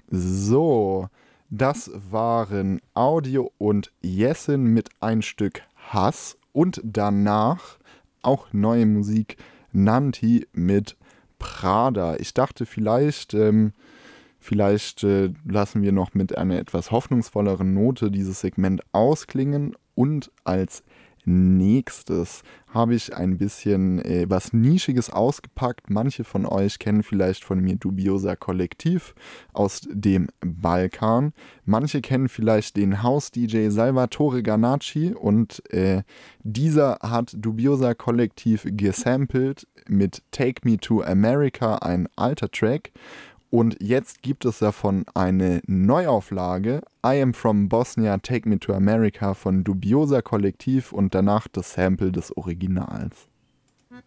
So, das waren Audio und Jessin mit ein Stück Hass und danach auch neue Musik Nanti mit Prada. Ich dachte, vielleicht lassen wir noch mit einer etwas hoffnungsvolleren Note dieses Segment ausklingen und als nächstes habe ich ein bisschen was Nischiges ausgepackt. Manche von euch kennen vielleicht von mir Dubiosa Kollektiv aus dem Balkan. Manche kennen vielleicht den House-DJ Salvatore Ganacci und dieser hat Dubiosa Kollektiv gesampelt mit Take Me to America, ein alter Track. Und jetzt gibt es davon eine Neuauflage, I Am From Bosnia, Take Me to America von Dubiosa Kollektiv und danach das Sample des Originals.